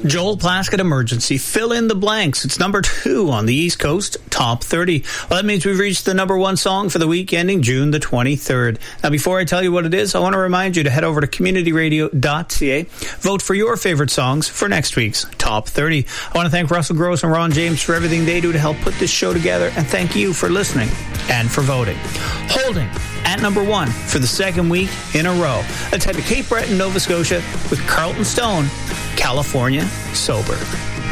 Joel Plaskett, Emergency. Fill in the blanks. It's number 2 on the East Coast, top 30. Well, that means we've reached the number 1 song for the week ending June the 23rd. Now, before I tell you what it is, I want to remind you to head over to communityradio.ca. Vote for your favorite songs for next week's top 30. I want to thank Russell Gross and Ron James for everything they do to help put this show together, and thank you for listening and for voting. Holding at number 1 for the second week in a row. Let's head to Cape Breton, Nova Scotia with Carlton Stone, California Sober.